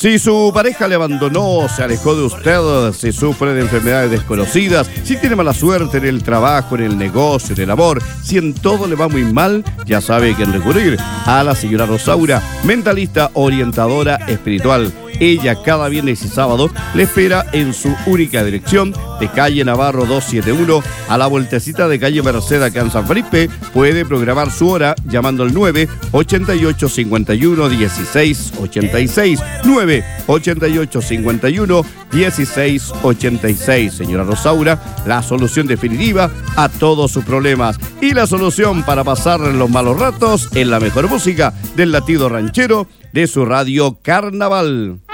Si su pareja le abandonó, se alejó de usted, si sufre de enfermedades desconocidas, si tiene mala suerte en el trabajo, en el negocio, en el amor, si en todo le va muy mal, ya sabe a quién recurrir. A la señora Rosaura, mentalista orientadora espiritual. Ella cada viernes y sábado le espera en su única dirección de calle Navarro 271 a la vueltecita de calle Merced acá en San Felipe. Puede programar su hora llamando al 988-51-1686. 988-51-1686. Señora Rosaura, la solución definitiva a todos sus problemas y la solución para pasar los malos ratos en la mejor música del latido ranchero de su radio Carnaval.